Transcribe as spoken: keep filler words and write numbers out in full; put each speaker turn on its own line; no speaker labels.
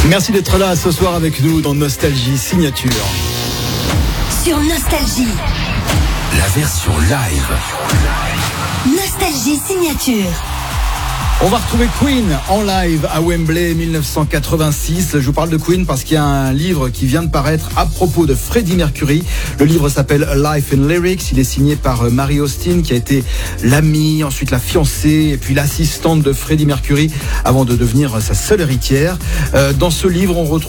Merci d'être là ce soir avec nous dans Nostalgie Signature.
Sur Nostalgie,
la version live.
Nostalgie Signature.
On va retrouver Queen en live à Wembley dix-neuf cent quatre-vingt-six. Je vous parle de Queen parce qu'il y a un livre qui vient de paraître à propos de Freddie Mercury. Le livre s'appelle Life in Lyrics. Il est signé par Mary Austin, qui a été l'amie, ensuite la fiancée et puis l'assistante de Freddie Mercury avant de devenir sa seule héritière. Dans ce livre, on retrouve